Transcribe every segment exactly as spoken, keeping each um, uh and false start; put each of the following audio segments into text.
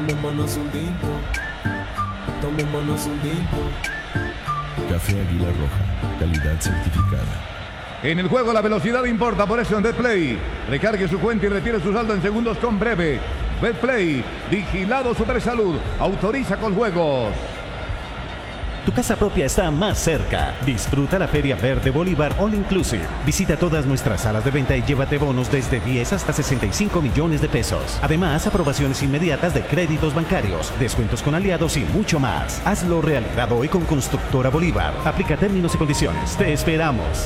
Tomémonos un tinto, tomémonos un tinto. Café Águila Roja, calidad certificada. En el juego la velocidad importa, por eso en BetPlay. Recargue su cuenta y retire su saldo en segundos con Breve. BetPlay, vigilado Supersalud, autoriza con juegos. Tu casa propia está más cerca. Disfruta la Feria Verde Bolívar All Inclusive. Visita todas nuestras salas de venta y llévate bonos desde diez hasta sesenta y cinco millones de pesos. Además, aprobaciones inmediatas de créditos bancarios, descuentos con aliados y mucho más. Hazlo realidad hoy con Constructora Bolívar. Aplica términos y condiciones. Te esperamos.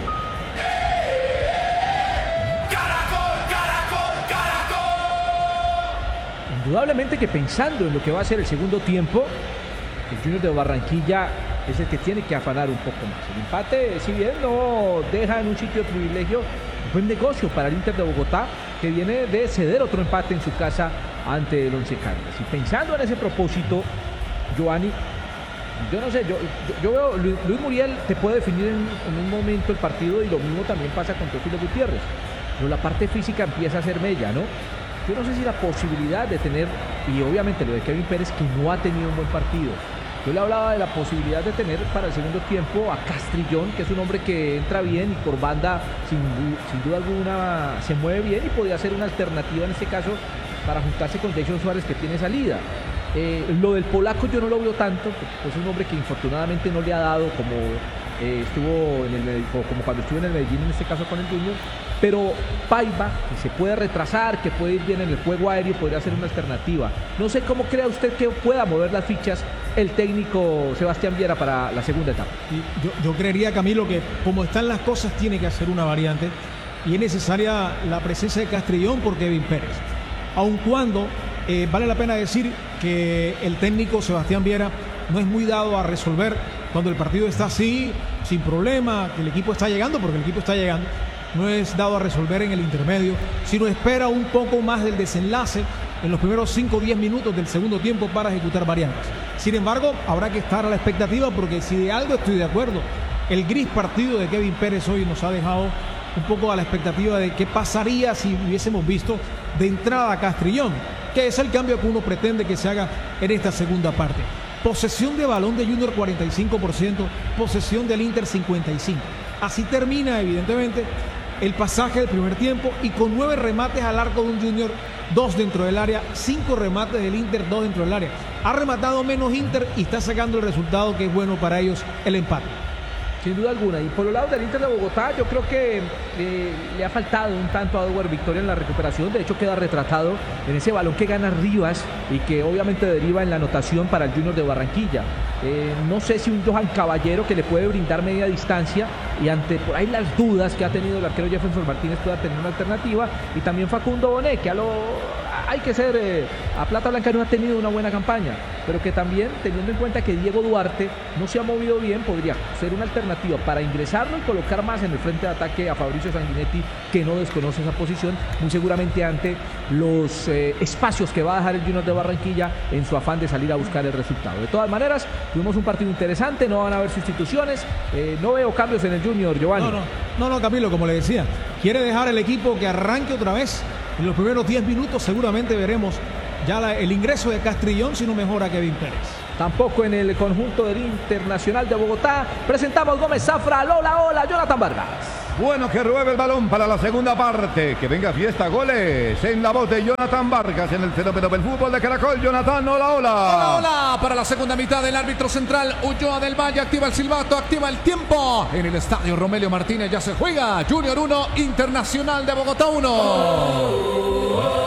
Indudablemente que pensando en lo que va a ser el segundo tiempo, el Junior de Barranquilla es el que tiene que afanar un poco más. El empate, si bien no deja en un sitio de privilegio, un buen negocio para el Inter de Bogotá, que viene de ceder otro empate en su casa ante el Once Caldas. Y pensando en ese propósito, Giovanni, yo no sé, yo, yo, yo veo, Luis, Luis Muriel te puede definir en, en un momento el partido, y lo mismo también pasa con Teófilo Gutiérrez, pero la parte física empieza a ser mella, ¿no? Yo no sé si la posibilidad de tener, y obviamente lo de Kevin Pérez, que no ha tenido un buen partido. Yo le hablaba de la posibilidad de tener para el segundo tiempo a Castrillón, que es un hombre que entra bien y por banda sin, sin duda alguna se mueve bien y podría ser una alternativa en este caso para juntarse con Jason Suárez, que tiene salida. Eh, lo del polaco yo no lo veo tanto, pues es un hombre que infortunadamente no le ha dado como eh, estuvo en el como cuando estuvo en el Medellín, en este caso con el Junior. Pero Paiva, que se puede retrasar, que puede ir bien en el juego aéreo, podría ser una alternativa. No sé cómo crea usted que pueda mover las fichas el técnico Sebastián Viera para la segunda etapa. Yo, yo creería, Camilo, que como están las cosas tiene que hacer una variante y es necesaria la presencia de Castrillón por Kevin Pérez. Aun cuando eh, vale la pena decir que el técnico Sebastián Viera no es muy dado a resolver cuando el partido está así, sin problema, que el equipo está llegando, porque el equipo está llegando. No es dado a resolver en el intermedio, sino espera un poco más del desenlace en los primeros cinco o diez minutos del segundo tiempo para ejecutar variantes. Sin embargo, habrá que estar a la expectativa, porque si de algo estoy de acuerdo, el gris partido de Kevin Pérez hoy nos ha dejado un poco a la expectativa de qué pasaría si hubiésemos visto de entrada a Castrillón, que es el cambio que uno pretende que se haga en esta segunda parte. Posesión de balón de Junior cuarenta y cinco por ciento, posesión del Inter cincuenta y cinco por ciento. Así termina evidentemente el pasaje del primer tiempo, y con nueve remates al arco de un Junior, dos dentro del área, cinco remates del Inter, dos dentro del área. Ha rematado menos Inter y está sacando el resultado que es bueno para ellos, el empate. Sin duda alguna. Y por el lado del Inter de Bogotá, yo creo que eh, le ha faltado un tanto a Edward Victoria en la recuperación. De hecho, queda retratado en ese balón que gana Rivas y que obviamente deriva en la anotación para el Junior de Barranquilla. Eh, no sé si un Johan Caballero, que le puede brindar media distancia, y ante por ahí las dudas que ha tenido el arquero Jefferson Martínez, pueda tener una alternativa. Y también Facundo Bonet, que a lo hay que ser eh, a Plata Blanca no ha tenido una buena campaña, pero que también, teniendo en cuenta que Diego Duarte no se ha movido bien, podría ser una alternativa para ingresarlo y colocar más en el frente de ataque a Fabricio Sanguinetti, que no desconoce esa posición, muy seguramente ante los eh, espacios que va a dejar el Junior de Barranquilla en su afán de salir a buscar el resultado. De todas maneras, tuvimos un partido interesante, no van a haber sustituciones, eh, no veo cambios en el Junior, Giovanni. No, no, no, no, Camilo, como le decía, quiere dejar el equipo que arranque otra vez. En los primeros diez minutos seguramente veremos ya la, el ingreso de Castrillón, si no mejora Kevin Pérez. Tampoco en el conjunto del Internacional de Bogotá. Presentamos Gómez Zafra, hola, hola, Jonathan Vargas. Bueno, que ruebe el balón para la segunda parte. Que venga fiesta, goles en la voz de Jonathan Vargas en el fenómeno del fútbol de Caracol. Jonathan, hola, hola. Hola, hola. Para la segunda mitad, del árbitro central, Ulloa del Valle, activa el silbato, activa el tiempo. En el estadio Romelio Martínez ya se juega. Junior uno, Internacional de Bogotá uno. Oh.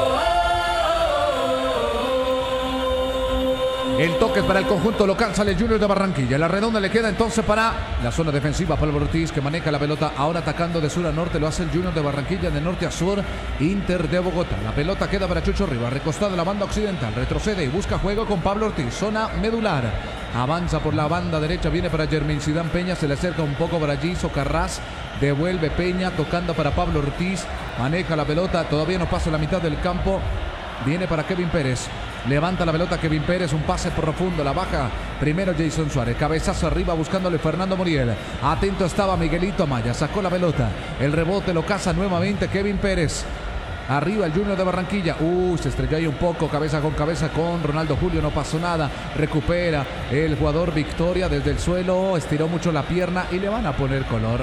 El toque es para el conjunto local, sale el Junior de Barranquilla. La redonda le queda entonces para la zona defensiva. Pablo Ortiz, que maneja la pelota ahora atacando de sur a norte. Lo hace el Junior de Barranquilla, de norte a sur. Inter de Bogotá. La pelota queda para Chucho Rivas, recostado de la banda occidental. Retrocede y busca juego con Pablo Ortiz. Zona medular. Avanza por la banda derecha, viene para Jermin Sidán Peña. Se le acerca un poco para Giso Carras. Devuelve Peña, tocando para Pablo Ortiz. Maneja la pelota, todavía no pasa la mitad del campo. Viene para Kevin Pérez. Levanta la pelota Kevin Pérez, un pase profundo, la baja primero Jason Suárez, cabezazo arriba buscándole Fernando Muriel. Atento estaba Miguelito Amaya, sacó la pelota, el rebote lo caza nuevamente Kevin Pérez. Arriba el Junior de Barranquilla. Uy, se estrelló ahí un poco, cabeza con cabeza con Ronaldo Julio. No pasó nada. Recupera el jugador Victoria desde el suelo. Estiró mucho la pierna y le van a poner color.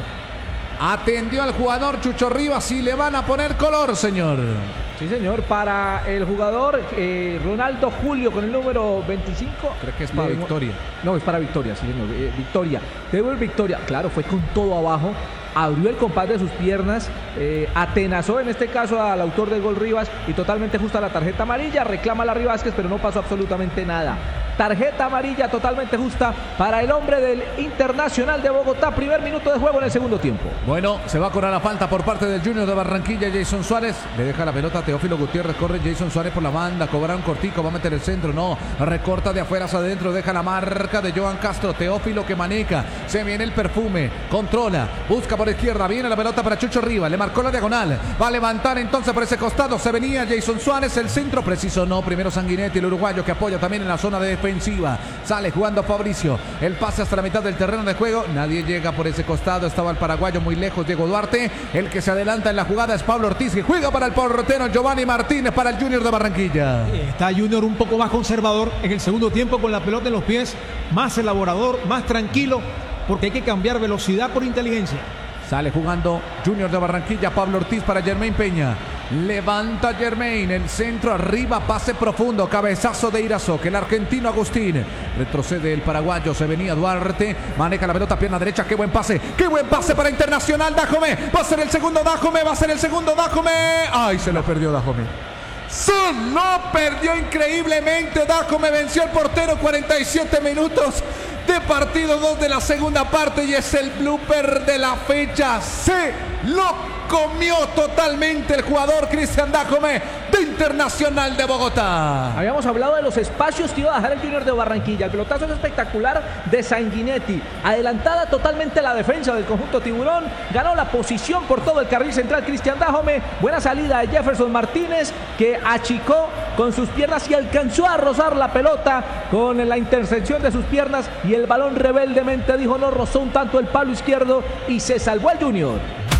Atendió al jugador Chucho Rivas y le van a poner color, señor. Sí, señor, para el jugador eh, Ronaldo Julio con el número veinticinco. Creo que es para Le- Victoria. No, es para Victoria, sí, señor. Eh, Victoria. Debo el Victoria. Claro, fue con todo abajo. Abrió el compás de sus piernas, eh, atenazó en este caso al autor del gol Rivas y totalmente justa la tarjeta amarilla. Reclama a Larry Vázquez, pero no pasó absolutamente nada. Tarjeta amarilla totalmente justa para el hombre del Internacional de Bogotá. Primer minuto de juego en el segundo tiempo. Bueno, se va a cobrar la falta por parte del Junior de Barranquilla. Jason Suárez le deja la pelota a Teófilo Gutiérrez. Corre Jason Suárez por la banda. Cobra un cortico. Va a meter el centro. No. Recorta de afuera hacia adentro. Deja la marca de Johan Castro. Teófilo que maneja. Se viene el perfume. Controla. Busca por izquierda. Viene la pelota para Chucho Rivas. Le marcó la diagonal. Va a levantar entonces por ese costado. Se venía Jason Suárez. El centro preciso. No. Primero Sanguinetti, el uruguayo que apoya también en la zona de defensiva. Sale jugando Fabricio. El pase hasta la mitad del terreno de juego. Nadie llega por ese costado. Estaba el paraguayo muy lejos. Diego Duarte. El que se adelanta en la jugada es Pablo Ortiz. Que juega para el portero Giovanni Martínez para el Junior de Barranquilla. Está Junior un poco más conservador en el segundo tiempo con la pelota en los pies, más elaborador, más tranquilo, porque hay que cambiar velocidad por inteligencia. Sale jugando Junior de Barranquilla. Pablo Ortiz para Germain Peña. Levanta Germain. El centro arriba. Pase profundo. Cabezazo de Irazoque. El argentino Agustín. Retrocede el paraguayo. Se venía Duarte. Maneja la pelota. Pierna derecha. Qué buen pase. Qué buen pase para Internacional. Dajome. Va a ser el segundo Dajome. Va a ser el segundo Dajome. Ay, se lo perdió Dajome. Se lo perdió increíblemente. Dajome venció al portero. cuarenta y siete minutos de partido, dos de la segunda parte, y es el blooper de la fecha. Se lo comió totalmente el jugador Cristian Dajome de Internacional de Bogotá. Habíamos hablado de los espacios que iba a dejar el Junior de Barranquilla. El pelotazo es espectacular de Sanguinetti. Adelantada totalmente la defensa del conjunto tiburón. Ganó la posición por todo el carril central Cristian Dajome. Buena salida de Jefferson Martínez, que achicó con sus piernas y alcanzó a rozar la pelota con la intersección de sus piernas, y el balón rebeldemente dijo no, rozó un tanto el palo izquierdo y se salvó el Junior.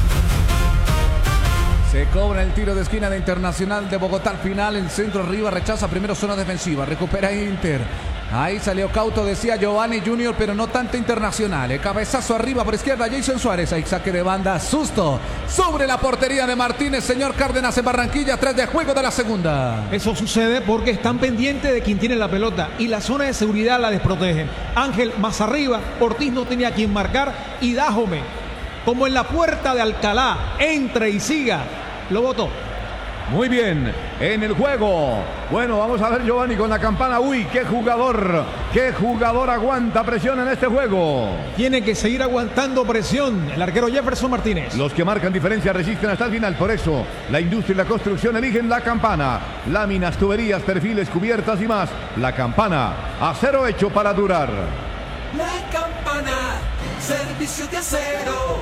Se cobra el tiro de esquina de Internacional de Bogotá al final. El centro arriba, rechaza primero zona defensiva. Recupera Inter. Ahí salió cauto, decía Giovanni Junior, pero no tanto Internacional. El cabezazo arriba por izquierda, Jason Suárez. Ahí saque de banda, susto sobre la portería de Martínez. Señor Cárdenas en Barranquilla, tres de juego de la segunda. Eso sucede porque están pendientes de quien tiene la pelota y la zona de seguridad la desprotegen. Ángel más arriba, Ortiz no tenía a quien marcar, y Dajome, como en la puerta de Alcalá, entre y siga, lo votó. Muy bien, en el juego. Bueno, vamos a ver Giovanni con la campana. Uy, qué jugador, qué jugador aguanta presión en este juego. Tiene que seguir aguantando presión el arquero Jefferson Martínez. Los que marcan diferencia resisten hasta el final. Por eso, la industria y la construcción eligen la campana. Láminas, tuberías, perfiles, cubiertas y más. La campana, acero hecho para durar. La campana, servicio de acero.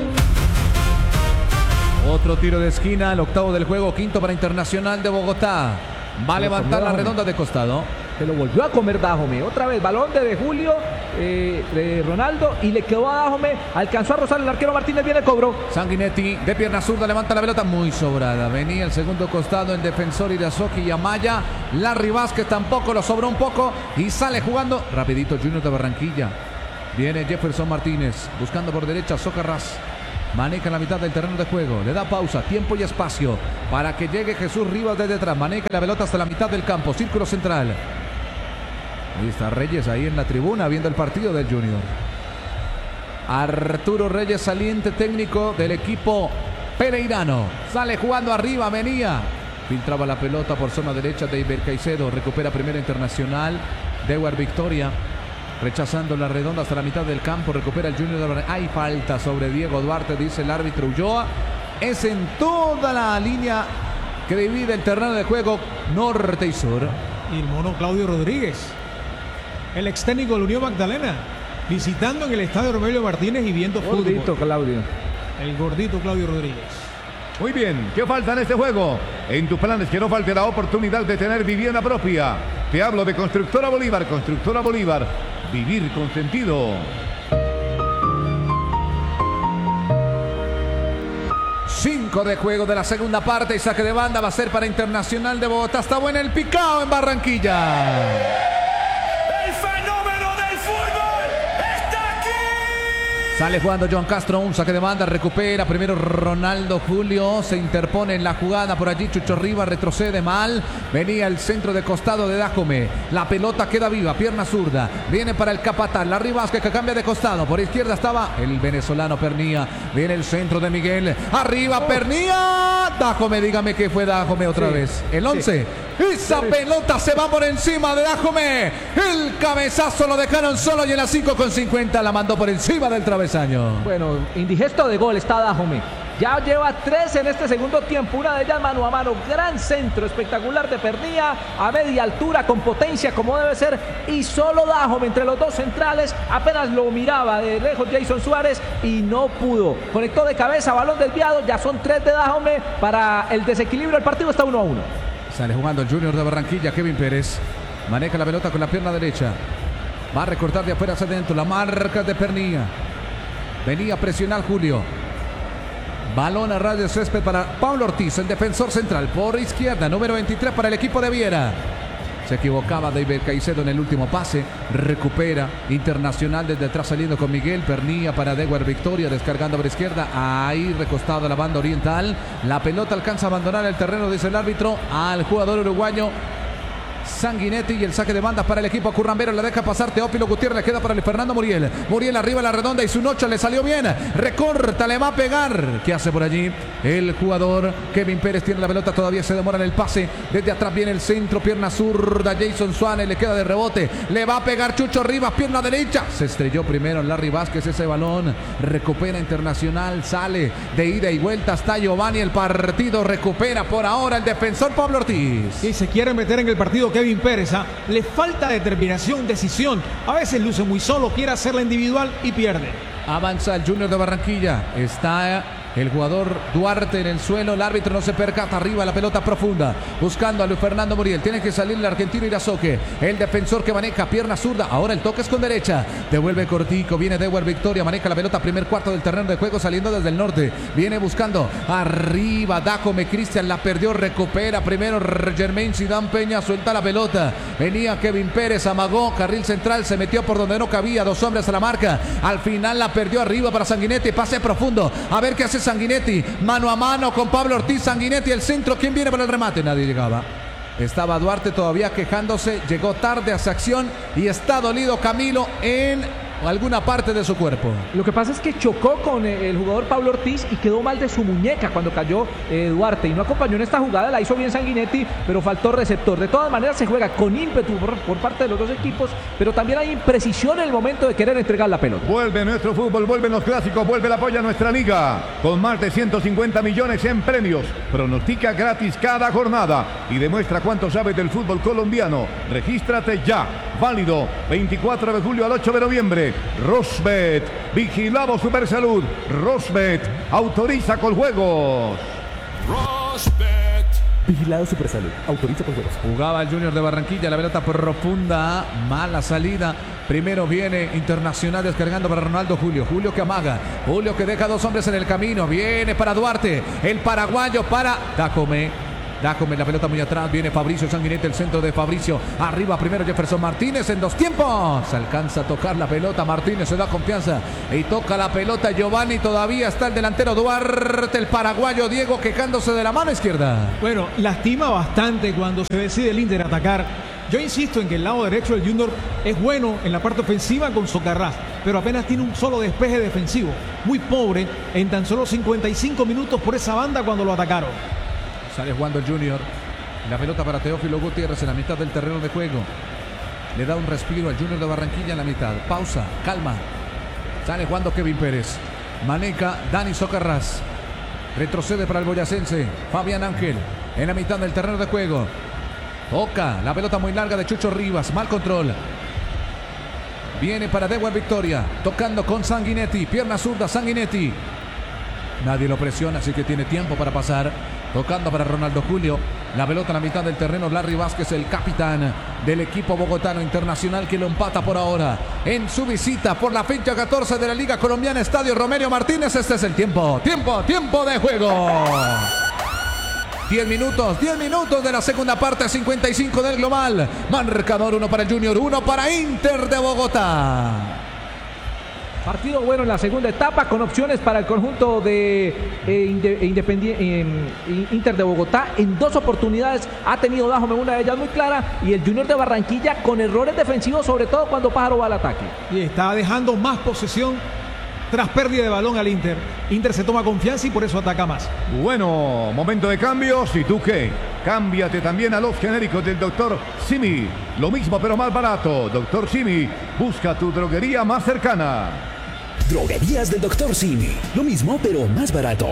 Otro tiro de esquina, el octavo del juego, quinto para Internacional de Bogotá. Va a levantar la redonda de costado. Se lo volvió a comer Dajome. Otra vez, balón de, de Julio, eh, de Ronaldo, y le quedó a Dajome. Alcanzó a rozar el arquero Martínez, viene el cobro. Sanguinetti de pierna zurda levanta la pelota muy sobrada. Venía el segundo costado el defensor Irazoki y Amaya. Larry Vázquez tampoco, lo sobró un poco y sale jugando rapidito Junior de Barranquilla. Viene Jefferson Martínez buscando por derecha Socarrás. Maneja la mitad del terreno de juego. Le da pausa, tiempo y espacio para que llegue Jesús Rivas desde atrás. Maneja la pelota hasta la mitad del campo. Círculo central. Ahí está Reyes ahí en la tribuna viendo el partido del Junior. Arturo Reyes, saliente técnico del equipo pereirano. Sale jugando arriba, venía. Filtraba la pelota por zona derecha de Iber Caicedo. Recupera primero Internacional. Dewar Victoria. Rechazando la redonda hasta la mitad del campo. Recupera el Junior de Barranquilla. Hay falta sobre Diego Duarte, dice el árbitro Ulloa. Es en toda la línea que divide el terreno de juego norte y sur. Y el mono Claudio Rodríguez, el ex técnico de la Unión Magdalena, visitando en el estadio Romelio Martínez y viendo Gordito, fútbol. Claudio. El gordito Claudio Rodríguez. Muy bien, ¿qué falta en este juego? En tus planes que no falte la oportunidad de tener vivienda propia. Te hablo de Constructora Bolívar. Constructora Bolívar, vivir con sentido. Cinco cinco de juego de la segunda parte y saque de banda va a ser para Internacional de Bogotá. Está bueno el picao en Barranquilla. Sale jugando Johan Castro, un saque de banda, recupera primero Ronaldo Julio, se interpone en la jugada por allí, Chucho Rivas retrocede mal, venía el centro de costado de Dájome, la pelota queda viva, pierna zurda, viene para el capataz, la Rivasque que cambia de costado, por izquierda estaba el venezolano Pernía, viene el centro de Miguel, arriba oh. Pernía, Dájome, dígame que fue Dájome otra sí. vez, el once. Sí. Esa pelota se va por encima de Dájome. El cabezazo lo dejaron solo y en las cinco con cincuenta la mandó por encima del travesaño. Bueno, indigesto de gol está Dájome. Ya lleva tres en este segundo tiempo. Una de ellas mano a mano. Gran centro espectacular de Pernía. A media altura con potencia como debe ser. Y solo Dájome entre los dos centrales. Apenas lo miraba de lejos Jason Suárez y no pudo. Conectó de cabeza, balón desviado. Ya son tres de Dájome. Para el desequilibrio el partido está uno a uno. Sale jugando el Junior de Barranquilla, Kevin Pérez. Maneja la pelota con la pierna derecha. Va a recortar de afuera hacia adentro. La marca de Pernía. Venía a presionar Julio. Balón a radio césped para Pablo Ortiz, el defensor central. Por izquierda, número veintitrés para el equipo de Viera. Se equivocaba David Caicedo en el último pase. Recupera Internacional desde atrás saliendo con Miguel. Pernía para Dewar Victoria. Descargando por izquierda. Ahí recostado a la banda oriental. La pelota alcanza a abandonar el terreno, dice el árbitro, al jugador uruguayo Sanguinetti y el saque de banda para el equipo currambero. La deja pasar Teófilo Gutiérrez. Le queda para el Fernando Muriel. Muriel arriba a la redonda y su noche le salió bien. Recorta, le va a pegar. ¿Qué hace por allí? El jugador Kevin Pérez tiene la pelota. Todavía se demora en el pase. Desde atrás viene el centro. Pierna zurda. Jason Suárez le queda de rebote. Le va a pegar Chucho Rivas. Pierna derecha. Se estrelló primero en Larry Vázquez ese balón. Recupera Internacional. Sale de ida y vuelta. Está Giovanni. El partido recupera por ahora el defensor Pablo Ortiz. Y se quiere meter en el partido Kevin Pérez, ¿ah? Le falta determinación, decisión. A veces luce muy solo, quiere hacerla individual y pierde. Avanza el Junior de Barranquilla. Está el jugador Duarte en el suelo. El árbitro no se percata. Arriba la pelota profunda. Buscando a Luis Fernando Muriel. Tiene que salir el argentino Irazoque. El defensor que maneja pierna zurda. Ahora el toque es con derecha. Devuelve cortico. Viene Dewar Victoria. Maneja la pelota. Primer cuarto del terreno de juego saliendo desde el norte. Viene buscando. Arriba Dájome. Cristian la perdió. Recupera primero Germain Zidane Peña. Suelta la pelota. Venía Kevin Pérez. Amagó. Carril central. Se metió por donde no cabía. Dos hombres a la marca. Al final la perdió arriba para Sanguinetti. Pase profundo. A ver qué hace Sanguinetti, mano a mano con Pablo Ortiz. Sanguinetti, el centro, ¿quién viene para el remate? Nadie llegaba. Estaba Duarte todavía quejándose, llegó tarde a esa acción y está dolido Camilo en alguna parte de su cuerpo. Lo que pasa es que chocó con el jugador Pablo Ortiz y quedó mal de su muñeca cuando cayó eh, Duarte y no acompañó en esta jugada. La hizo bien Sanguinetti, pero faltó receptor. De todas maneras se juega con ímpetu por, por parte de los dos equipos, pero también hay imprecisión en el momento de querer entregar la pelota. Vuelve nuestro fútbol, vuelven los clásicos, vuelve el apoyo a nuestra liga con más de ciento cincuenta millones en premios. Pronostica gratis cada jornada y demuestra cuánto sabes del fútbol colombiano. Regístrate ya. Válido veinticuatro de julio al ocho de noviembre. Rosbet, vigilado Supersalud. Rosbet, autoriza con juegos. Rosbet, vigilado Supersalud, autoriza con juegos. Jugaba el Junior de Barranquilla, la pelota profunda, mala salida. Primero viene Internacional descargando para Ronaldo Julio. Julio que amaga. Julio que deja dos hombres en el camino. Viene para Duarte. El paraguayo para Dájome. Dájome la pelota muy atrás. Viene Fabricio Sanguinetti, el centro de Fabricio. Arriba primero Jefferson Martínez en dos tiempos. Se alcanza a tocar la pelota. Martínez se da confianza y toca la pelota Giovanni. Todavía está el delantero Duarte. El paraguayo Diego quejándose de la mano izquierda. Bueno, lastima bastante cuando se decide el Inter atacar. Yo insisto en que el lado derecho del Junior es bueno en la parte ofensiva con Socarrás, pero apenas tiene un solo despeje defensivo. Muy pobre en tan solo cincuenta y cinco minutos por esa banda cuando lo atacaron. Sale jugando el Junior. La pelota para Teófilo Gutiérrez en la mitad del terreno de juego. Le da un respiro al Junior de Barranquilla en la mitad. Pausa, calma. Sale jugando Kevin Pérez. Maneca Dani Socarrás. Retrocede para el boyacense Fabián Ángel en la mitad del terreno de juego. Toca la pelota muy larga de Chucho Rivas. Mal control. Viene para Dewar Victoria. Tocando con Sanguinetti. Pierna zurda Sanguinetti. Nadie lo presiona, así que tiene tiempo para pasar. Tocando para Ronaldo Julio. la pelota en la mitad del terreno. Larry Vázquez, el capitán del equipo bogotano Internacional, que lo empata por ahora en su visita por la fecha catorce de la Liga Colombiana, Estadio Romelio Martínez. Este es el tiempo, tiempo, tiempo de juego. diez minutos, diez minutos de la segunda parte, cincuenta y cinco del global. Marcador uno para el Junior, uno para Inter de Bogotá. Partido bueno en la segunda etapa, con opciones para el conjunto de eh, inde, Independi- eh, Inter de Bogotá. En dos oportunidades ha tenido Dájome, una de ellas muy clara, y el Junior de Barranquilla con errores defensivos, sobre todo cuando Pájaro va al ataque. Y está dejando más posesión tras pérdida de balón al Inter. Inter se toma confianza y por eso ataca más. Bueno, momento de cambios. ¿Y tú qué? Cámbiate también a los genéricos del doctor Simi. Lo mismo pero más barato. doctor Simi, busca tu droguería más cercana. Droguerías del doctor Simi. Lo mismo, pero más barato.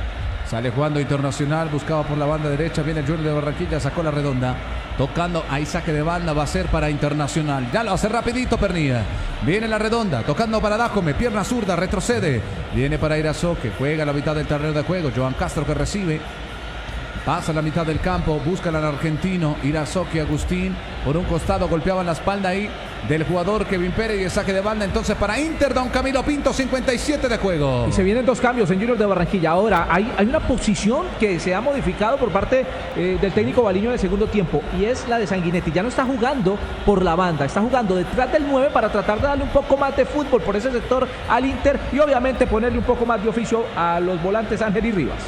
Sale jugando Internacional, buscado por la banda derecha. Viene el Junior de Barranquilla, sacó la redonda. Tocando, ahí saque de banda, va a ser para Internacional. Ya lo hace rapidito Pernilla. Viene la redonda, tocando para Dájome, pierna zurda, retrocede. Viene para Irazó, que juega a la mitad del terreno de juego. Joan Castro, que recibe. Pasa a la mitad del campo, busca al argentino Irazoki Agustín. Por un costado golpeaba la espalda ahí del jugador Kevin Pérez, y el saque de banda entonces para Inter. Don Camilo Pinto, cincuenta y siete de juego. Y se vienen dos cambios en Junior de Barranquilla. Ahora hay, hay una posición que se ha modificado por parte eh, del técnico Baliño en el segundo tiempo, y es la de Sanguinetti. Ya no está jugando por la banda, está jugando detrás del nueve para tratar de darle un poco más de fútbol por ese sector al Inter, y obviamente ponerle un poco más de oficio a los volantes Ángel y Rivas.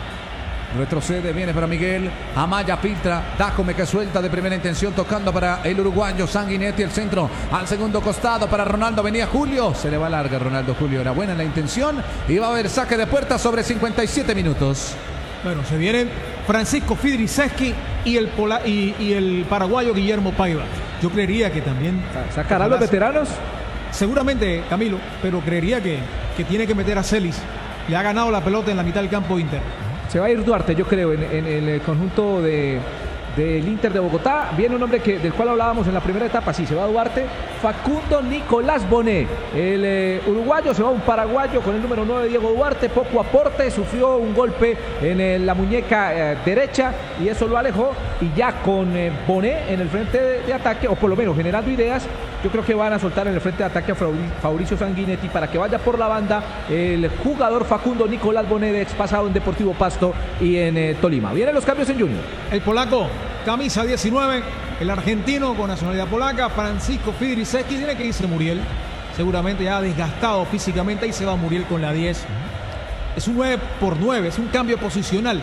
Retrocede, viene para Miguel Amaya, filtra, Dájome, que suelta de primera intención, tocando para el uruguayo Sanguinetti, el centro al segundo costado para Ronaldo. Venía Julio, se le va larga Ronaldo Julio, era buena la intención, y va a haber saque de puerta sobre cincuenta y siete minutos. Bueno, se vienen Francisco Fidriceski y el, Pola, y, y el paraguayo Guillermo Paiva. Yo creería que también ¿sacará a los veteranos? Seguramente, Camilo, pero creería que, que tiene que meter a Celis. Le ha ganado la pelota en la mitad del campo Inter. Se va a ir Duarte, yo creo, en, en el conjunto de, del Inter de Bogotá. Viene un hombre que, del cual hablábamos en la primera etapa, sí, se va Duarte. Facundo Nicolás Bonet, el eh, uruguayo, se va un paraguayo con el número nueve, Diego Duarte. Poco aporte, sufrió un golpe en eh, la muñeca eh, derecha, y eso lo alejó. Y ya con eh, Bonet en el frente de, de ataque, o por lo menos generando ideas, yo creo que van a soltar en el frente de ataque a Fabricio Sanguinetti para que vaya por la banda el jugador Facundo Nicolás Bonet, ex pasado en Deportivo Pasto y en eh, Tolima. Vienen los cambios en Junior. El polaco, camisa diecinueve, el argentino con nacionalidad polaca, Francisco Fidriceski. Tiene que irse Muriel, seguramente ya desgastado físicamente, y se va Muriel con la diez. Es un nueve por nueve, es un cambio posicional.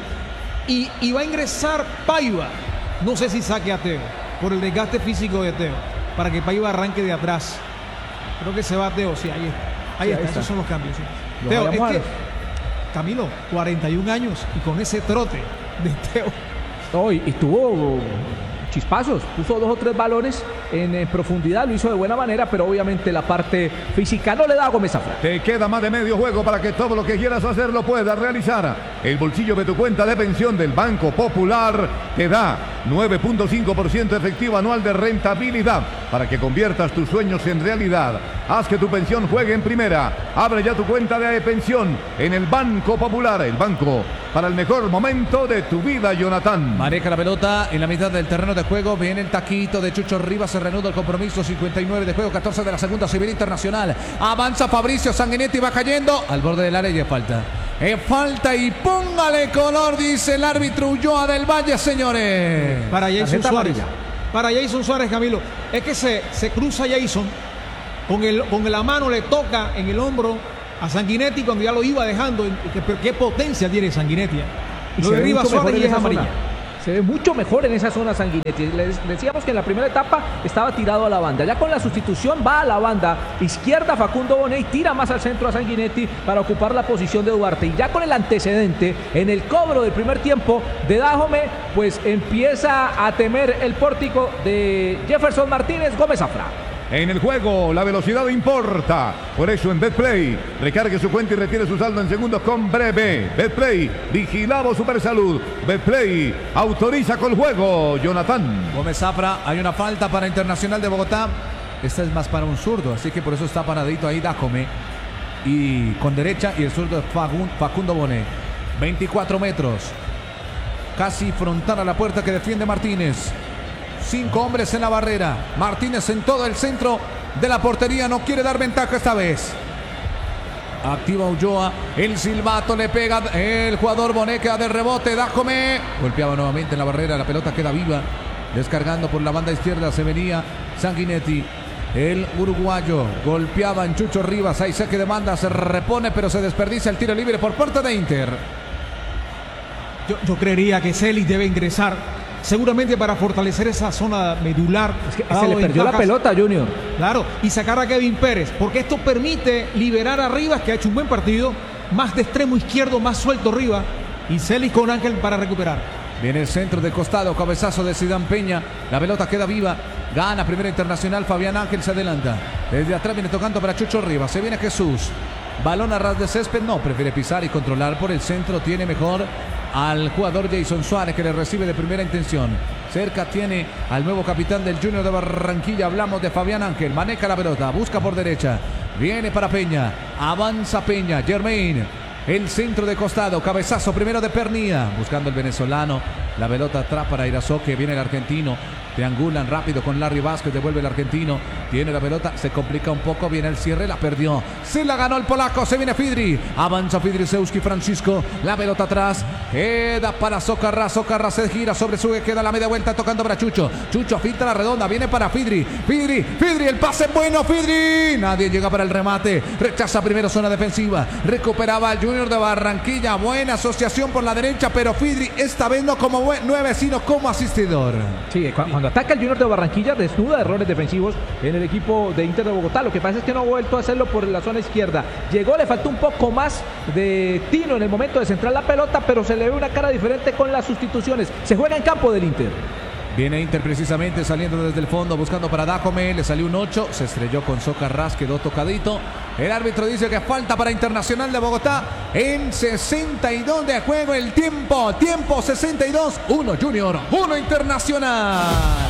Y, y va a ingresar Paiva. No sé si saque a Teo por el desgaste físico de Teo, para que Paiva arranque de atrás. Creo que se va Teo, sí, ahí está. Ahí, sí, está. ahí está, esos son los cambios. Sí. Teo, es que, Camilo, cuarenta y un años, y con ese trote de Teo. Oh, y, y tuvo chispazos, puso dos o tres balones en, en profundidad, lo hizo de buena manera, pero obviamente la parte física no le da a Gómez Zafra. Te queda más de medio juego para que todo lo que quieras hacer lo puedas realizar. El bolsillo de tu cuenta de pensión del Banco Popular te da nueve punto cinco por ciento efectivo anual de rentabilidad para que conviertas tus sueños en realidad. Haz que tu pensión juegue en primera. Abre ya tu cuenta de pensión en el Banco Popular, el banco para el mejor momento de tu vida, Jonathan. Maneja la pelota en la mitad del terreno de juego. Viene el taquito de Chucho Rivas. Se reanuda el compromiso. cincuenta y nueve de juego, catorce de la segunda. Civil Internacional. Avanza Fabricio Sanguinetti, va cayendo al borde del área y es falta. Es falta y póngale color, dice el árbitro Ulloa del Valle, señores. Para Jason Suárez. Para Jason Suárez, Camilo. Es que se, se cruza Jason. Con, el, con la mano le toca en el hombro a Sanguinetti cuando ya lo iba dejando. ¿Qué, qué potencia tiene Sanguinetti? Y lo de Rivas Suárez y es amarilla. Se ve mucho mejor en esa zona Sanguinetti. Les decíamos que en la primera etapa estaba tirado a la banda. Ya con la sustitución va a la banda izquierda Facundo Bonet y tira más al centro a Sanguinetti para ocupar la posición de Duarte. Y ya con el antecedente en el cobro del primer tiempo de Dájome, pues empieza a temer el pórtico de Jefferson Martínez. Gómez Zafra. En el juego, la velocidad importa. Por eso en Betplay, recargue su cuenta y retire su saldo en segundos con breve. Betplay, vigilado Supersalud. Betplay, autoriza con juego, Jonathan. Gómez Zafra, hay una falta para Internacional de Bogotá. Esta es más para un zurdo, así que por eso está paradito ahí Dájome. Y con derecha, y el zurdo es Facundo Bonet. veinticuatro metros. casi frontal a la puerta que defiende Martínez. Cinco hombres en la barrera. Martínez en todo el centro de la portería. No quiere dar ventaja esta vez. Activa Ulloa. El silbato le pega el jugador Boneca de rebote. Dajome. Golpeaba nuevamente en la barrera. La pelota queda viva. Descargando por la banda izquierda. Se venía Sanguinetti. El uruguayo golpeaba en Chucho Rivas. Hay saque de banda. Se repone, pero se desperdicia el tiro libre por parte de Inter. Yo, yo creería que Celis debe ingresar, seguramente para fortalecer esa zona medular. Es que se le perdió la pelota, Junior. Claro, y sacar a Kevin Pérez, porque esto permite liberar a Rivas, que ha hecho un buen partido, más de extremo izquierdo, más suelto Rivas, y Celis con Ángel para recuperar. Viene el centro de costado, cabezazo de Zidane Peña. La pelota queda viva. Gana primera internacional. Fabián Ángel se adelanta. Desde atrás viene tocando para Chucho Rivas. Se viene Jesús. Balón a ras de césped. No, prefiere pisar y controlar por el centro. Tiene mejor al jugador Jason Suárez, que le recibe de primera intención. Cerca tiene al nuevo capitán del Junior de Barranquilla. Hablamos de Fabián Ángel. Maneja la pelota. Busca por derecha. Viene para Peña. Avanza Peña. Germain. El centro de costado, cabezazo primero de Pernía, buscando el venezolano, la pelota atrás para Irazoque, viene el argentino, triangulan rápido con Larry Vázquez, devuelve el argentino, tiene la pelota, se complica un poco, viene el cierre, la perdió, se la ganó el polaco, se viene Fidri, avanza Fidrisewski Francisco, la pelota atrás, queda para Socarrás, Socarrás se gira sobre su, queda la media vuelta tocando para Chucho, Chucho filtra la redonda, viene para Fidri, Fidri, Fidri, el pase bueno, Fidri, nadie llega para el remate, rechaza primero zona defensiva, recuperaba el Junior de Barranquilla, buena asociación por la derecha, pero Fidri esta vez no como nueve, sino como asistidor. Sí, cuando ataca el Junior de Barranquilla desnuda errores defensivos en el equipo de Inter de Bogotá. Lo que pasa es que no ha vuelto a hacerlo por la zona izquierda. Llegó, le faltó un poco más de tino en el momento de centrar la pelota, pero se le ve una cara diferente con las sustituciones. Se juega en campo del Inter. Viene Inter precisamente saliendo desde el fondo, buscando para Dajome, le salió un ocho, se estrelló con Socarrás, quedó tocadito. El árbitro dice que falta para Internacional de Bogotá en sesenta y dos de juego el tiempo. Tiempo sesenta y dos, uno Junior, uno Internacional.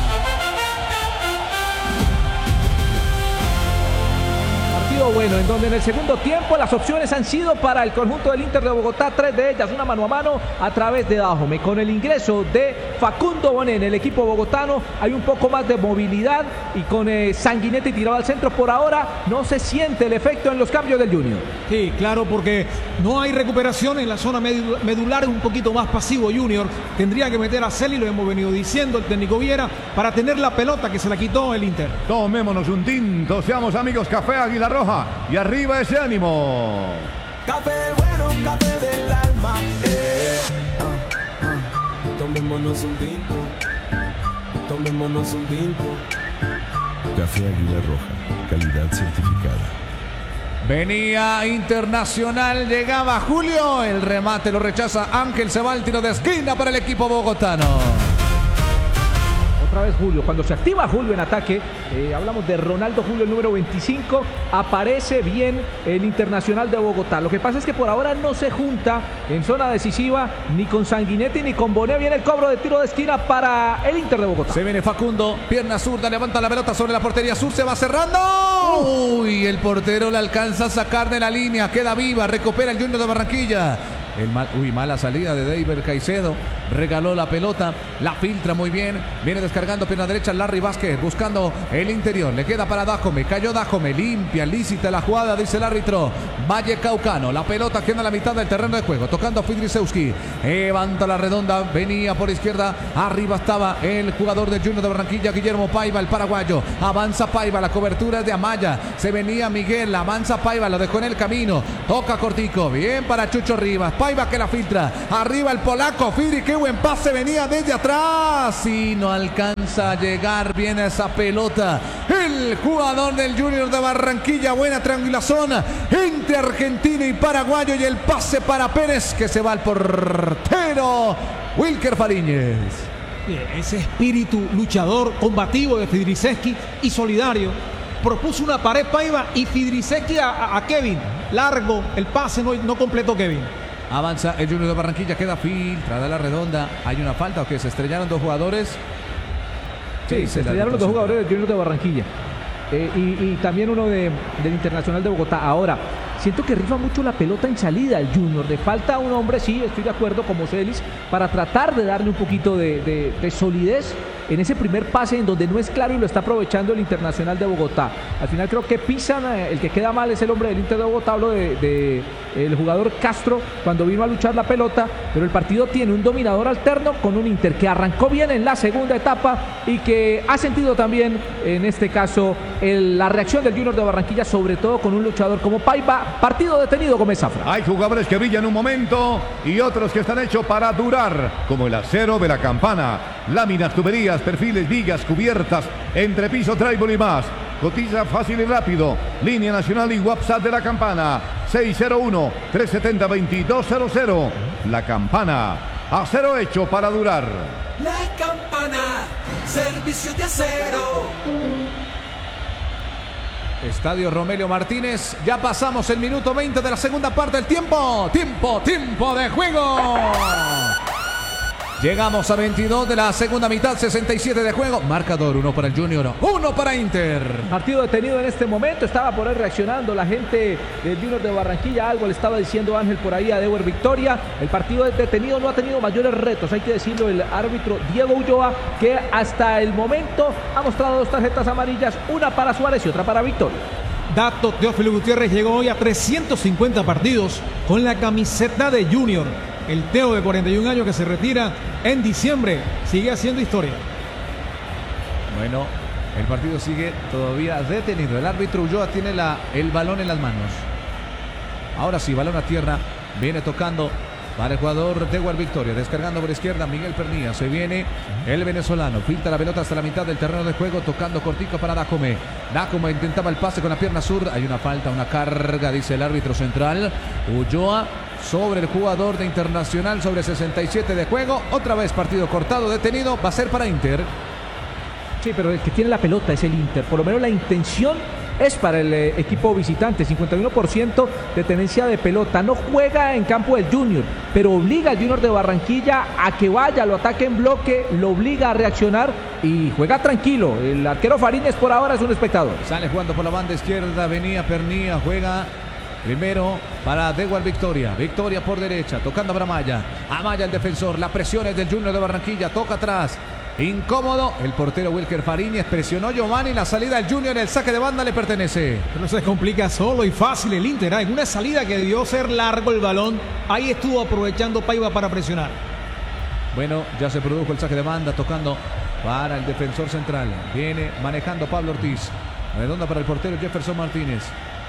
Bueno, en donde en el segundo tiempo las opciones han sido para el conjunto del Inter de Bogotá, tres de ellas, una mano a mano a través de Dajome. Con el ingreso de Facundo Bonet en el equipo bogotano hay un poco más de movilidad y con eh, Sanguinetti tirado al centro. Por ahora no se siente el efecto en los cambios del Junior. Sí, claro, porque no hay recuperación en la zona medular, es un poquito más pasivo Junior. Tendría que meter a Celi, lo hemos venido diciendo el técnico Viera, para tener la pelota que se la quitó el Inter. Tomémonos un tinto, seamos amigos, Café Águila Roja. Y arriba ese ánimo. Café bueno, café del alma. Eh. Ah, ah. Tomémonos un tinto. Tomémonos un tinto. Café Águila Roja, calidad certificada. Venía Internacional, llegaba Julio, el remate lo rechaza Ángel, se va el tiro de esquina para el equipo bogotano. Otra vez Julio, cuando se activa Julio en ataque, eh, hablamos de Ronaldo Julio, el número veinticinco, aparece bien el Internacional de Bogotá. Lo que pasa es que por ahora no se junta en zona decisiva ni con Sanguinetti ni con Bonet. Viene el cobro de tiro de esquina para el Inter de Bogotá. Se viene Facundo, pierna zurda, levanta la pelota sobre la portería sur, se va cerrando. Uy, el portero la alcanza a sacar de la línea, queda viva, recupera el Junior de Barranquilla. El mal, uy, mala salida de David Caicedo. Regaló la pelota, la filtra muy bien. Viene descargando pierna derecha Larry Vázquez, buscando el interior. Le queda para Dajome, cayó Dajome, limpia, lícita la jugada, dice el árbitro. Valle Caucano, la pelota queda en la mitad del terreno de juego, tocando a Fidrisewski. Levanta la redonda, venía por izquierda. Arriba estaba el jugador del Junior de Barranquilla, Guillermo Paiva, el paraguayo. Avanza Paiva, la cobertura es de Amaya. Se venía Miguel, avanza Paiva, lo dejó en el camino. Toca cortico, bien para Chucho Rivas. Paiva que la filtra, arriba el polaco, Fidri, qué buen pase, venía desde atrás y no alcanza a llegar bien a esa pelota. El jugador del Junior de Barranquilla, buena triangulación entre argentino y paraguayo y el pase para Pérez que se va al portero Wilker Fariñez. Ese espíritu luchador, combativo de Fidrisewski y solidario. Propuso una pared Paiva y Fidrisewski a, a, a Kevin. Largo, el pase no, no completó Kevin. Avanza el Junior de Barranquilla, queda filtrada la redonda. Hay una falta, o que se estrellaron dos jugadores. Sí, se estrellaron los dos jugadores del Junior de Barranquilla. Eh, y, y también uno de, del Internacional de Bogotá. Ahora, siento que rifa mucho la pelota en salida al Junior. Le falta un hombre, sí, estoy de acuerdo, como Celis, para tratar de darle un poquito de, de, de solidez en ese primer pase en donde no es claro y lo está aprovechando el Internacional de Bogotá. Al final creo que pisan, el que queda mal es el hombre del Inter de Bogotá, hablo de, de el jugador Castro cuando vino a luchar la pelota, pero el partido tiene un dominador alterno con un Inter que arrancó bien en la segunda etapa y que ha sentido también en este caso el, la reacción del Junior de Barranquilla, sobre todo con un luchador como Paiva. Partido detenido, Gómez Zafra. Hay jugadores que brillan un momento y otros que están hechos para durar, como el acero de la Campana, láminas, tuberías, perfiles, vigas, cubiertas, entrepiso, tribal y más. Cotiza fácil y rápido. Línea nacional y WhatsApp de la Campana. seis cero uno, tres siete cero, dos dos cero cero. La Campana. Acero hecho para durar. La Campana. Servicio de acero. Estadio Romelio Martínez. Ya pasamos el minuto veinte de la segunda parte del tiempo. Tiempo, tiempo de juego. Llegamos a veintidós de la segunda mitad, sesenta y siete de juego. Marcador, uno para el Junior, uno para Inter. Partido detenido en este momento, estaba por ahí reaccionando la gente del Junior de Barranquilla. Algo le estaba diciendo Ángel por ahí a Deuer Victoria. El partido es detenido, no ha tenido mayores retos, hay que decirlo, el árbitro Diego Ulloa, que hasta el momento ha mostrado dos tarjetas amarillas, una para Suárez y otra para Victoria. Dato, Teófilo Gutiérrez llegó hoy a trescientos cincuenta partidos con la camiseta de Junior. El Teo de cuarenta y un años que se retira en diciembre sigue haciendo historia. Bueno, el partido sigue todavía detenido. El árbitro Ulloa tiene la, el balón en las manos. Ahora sí, balón a tierra. Viene tocando para el jugador Deuer Victoria. Descargando por izquierda Miguel Pernilla. Se viene el venezolano. Filtra la pelota hasta la mitad del terreno de juego. Tocando cortico para Dacome. Dacome intentaba el pase con la pierna zurda. Hay una falta, una carga, dice el árbitro central. Ulloa sobre el jugador de Internacional, sobre sesenta y siete de juego. Otra vez partido cortado, detenido. Va a ser para Inter. Sí, pero el que tiene la pelota es el Inter. Por lo menos la intención es para el eh, equipo visitante. cincuenta y uno por ciento de tenencia de pelota. No juega en campo del Junior, pero obliga al Junior de Barranquilla a que vaya, lo ataque en bloque, lo obliga a reaccionar y juega tranquilo. El arquero Fariñez por ahora es un espectador. Sale jugando por la banda izquierda. Venía Pernilla, juega primero para Deuer Victoria. Victoria por derecha, tocando para Amaya. Amaya el defensor. La presión es del Junior de Barranquilla. Toca atrás. Incómodo. El portero Wilker Fariñez presionó Giovanni. La salida del Junior. El saque de banda le pertenece. Pero se complica solo y fácil el Inter. En una salida que debió ser largo el balón. Ahí estuvo aprovechando Paiva para presionar. Bueno, ya se produjo el saque de banda. Tocando para el defensor central. Viene manejando Pablo Ortiz. Redonda para el portero Jefferson Martínez.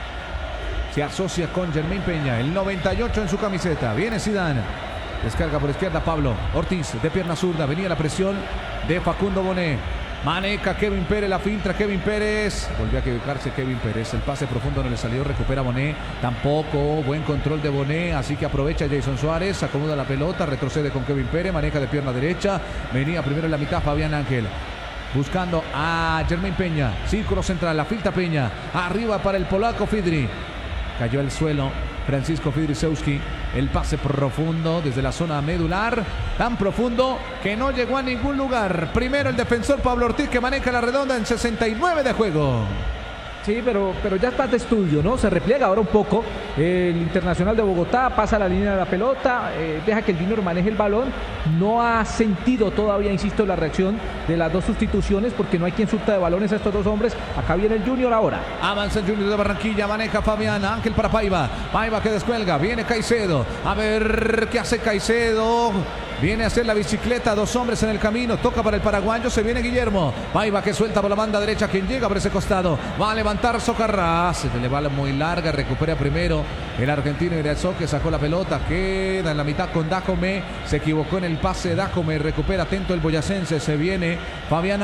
Se asocia con Germain Peña, el noventa y ocho en su camiseta. Viene Zidane. Descarga por izquierda Pablo Ortiz, de pierna zurda. Venía la presión de Facundo Bonet. Maneja Kevin Pérez, la filtra Kevin Pérez. Volvió a equivocarse Kevin Pérez. El pase profundo no le salió, recupera Bonet. Tampoco, buen control de Bonet. Así que aprovecha Jason Suárez, acomoda la pelota, retrocede con Kevin Pérez, maneja de pierna derecha. Venía primero en la mitad Fabián Ángel. Buscando a Germain Peña. Círculo central, la filtra Peña. Arriba para el polaco Fidri. Cayó al suelo Francisco Fidrisewski. El pase profundo desde la zona medular. Tan profundo que no llegó a ningún lugar. Primero el defensor Pablo Ortiz, que maneja la redonda en sesenta y nueve de juego. Sí, pero, pero ya está de estudio, ¿no? Se repliega ahora un poco. El Internacional de Bogotá pasa la línea de la pelota, eh, deja que el Junior maneje el balón. No ha sentido todavía, insisto, la reacción de las dos sustituciones porque no hay quien surta de balones a estos dos hombres. Acá viene el Junior ahora. Avanza el Junior de Barranquilla, maneja Fabián Ángel para Paiva. Paiva que descuelga, viene Caicedo. A ver qué hace Caicedo. Viene a hacer la bicicleta, dos hombres en el camino. Toca para el paraguayo, se viene Guillermo. Paiva que suelta por la banda derecha, quien llega por ese costado. Va a levantar Socarrás. Se le va muy larga, recupera primero el argentino Irazó, que sacó la pelota. Queda en la mitad con Dacome. Se equivocó en el pase Dacome. Recupera atento el boyacense. Se viene Fabián